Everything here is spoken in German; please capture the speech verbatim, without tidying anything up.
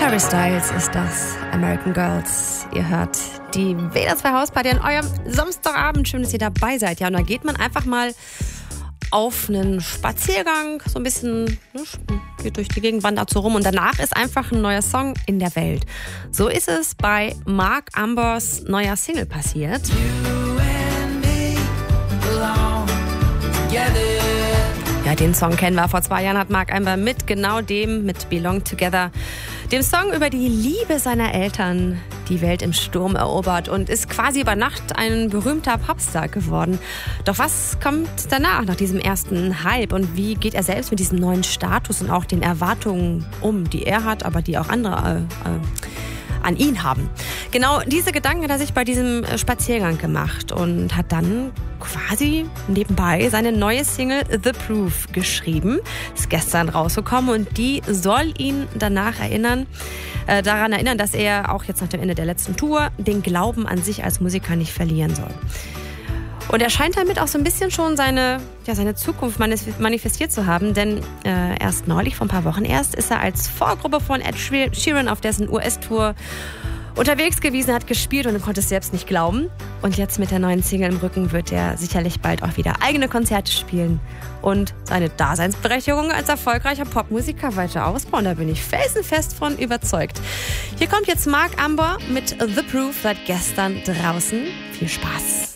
Harry Styles ist das, American Girls. Ihr hört die W D R zwei Hausparty an eurem Samstagabend. Schön, dass ihr dabei seid. Ja, und da geht man einfach mal auf einen Spaziergang, so ein bisschen, ne, geht durch die Gegend, wandert so rum und danach ist einfach ein neuer Song in der Welt. So ist es bei Mark Ambers neuer Single passiert. Ja, den Song kennen wir. Vor zwei Jahren hat Mark Amber mit genau dem, mit Belong Together, dem Song über die Liebe seiner Eltern, die Welt im Sturm erobert und ist quasi über Nacht ein berühmter Popstar geworden. Doch was kommt danach, nach diesem ersten Hype? Und wie geht er selbst mit diesem neuen Status und auch den Erwartungen um, die er hat, aber die auch andere äh, äh, an ihn haben? Genau diese Gedanken hat er sich bei diesem Spaziergang gemacht und hat dann quasi nebenbei seine neue Single The Proof geschrieben. Ist gestern rausgekommen und die soll ihn danach erinnern, äh, daran erinnern, dass er auch jetzt nach dem Ende der letzten Tour den Glauben an sich als Musiker nicht verlieren soll. Und er scheint damit auch so ein bisschen schon seine, ja, seine Zukunft manifestiert zu haben, denn äh, erst neulich, vor ein paar Wochen erst, ist er als Vorgruppe von Ed Sheeran auf dessen U S-Tour unterwegs gewesen, hat gespielt und konnte es selbst nicht glauben. Und jetzt mit der neuen Single im Rücken wird er sicherlich bald auch wieder eigene Konzerte spielen und seine Daseinsberechtigung als erfolgreicher Popmusiker weiter ausbauen. Da bin ich felsenfest von überzeugt. Hier kommt jetzt Mark Amber mit The Proof, seit gestern draußen. Viel Spaß.